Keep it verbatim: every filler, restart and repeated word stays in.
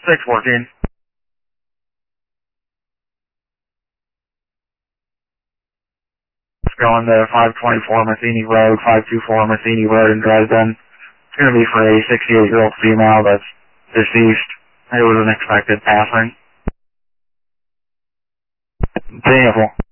six fourteen. It's going to five twenty-four Matheny Road, five twenty-four Matheny Road in Dresden. It's going to be for a sixty-eight-year-old female that's deceased. It was an expected passing. Beautiful.